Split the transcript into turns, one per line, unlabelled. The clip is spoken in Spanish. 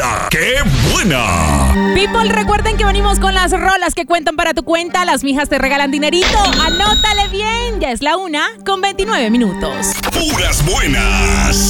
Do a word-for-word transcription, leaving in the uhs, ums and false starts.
¡La qué buena!
People, recuerden que venimos con las rolas que cuentan para tu cuenta. Las mijas te regalan dinerito. Anótale bien. Ya es la una con veintinueve minutos.
¡Puras buenas!